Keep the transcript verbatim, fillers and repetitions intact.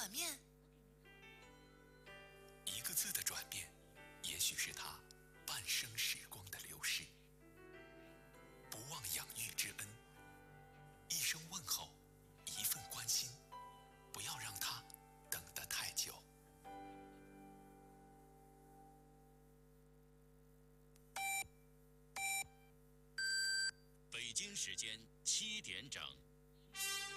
碗面。 一个字的转变，也许是他半生时光的流逝。不忘养育之恩，一声问候，一份关心，不要让他等得太久。 北京时间七点整。